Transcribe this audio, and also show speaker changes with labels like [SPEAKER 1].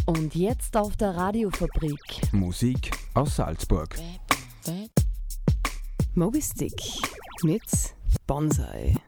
[SPEAKER 1] Und jetzt auf der Radiofabrik.
[SPEAKER 2] Musik aus Salzburg.
[SPEAKER 1] Moby Stick mit Bonsai.